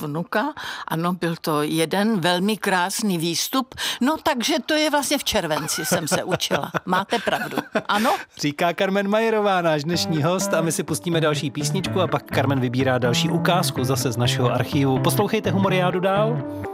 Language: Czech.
vnuka. Ano, byl to jeden velmi krásný výstup. No takže to je vlastně v červenci jsem se učila. Máte pravdu. Ano? Říká Karmen Majerová, náš dnešní host, a my si pustíme další písničku a pak Karmen vybírá další ukázku zase z našeho archivu. Poslouchejte Humoriádu dál.